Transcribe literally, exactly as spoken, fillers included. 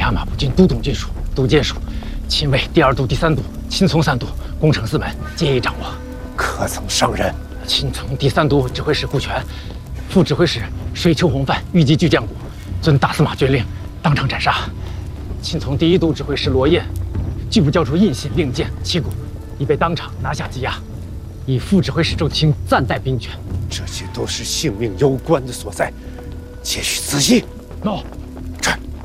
牙马步军都统军属、都监属，亲卫第二都、第三都、亲从三都、工程四门皆已掌握。 可曾上任？ 亲从第三都指挥使顾全，副指挥使水丘洪范豫击巨将骨，遵大司马军令，当场斩杀。亲从第一都指挥使罗彦，拒不交出印信、令箭、旗鼓，已被当场拿下羁押。以副指挥使周清暂代兵权。 这些都是性命攸关的所在，且需仔细。 喏。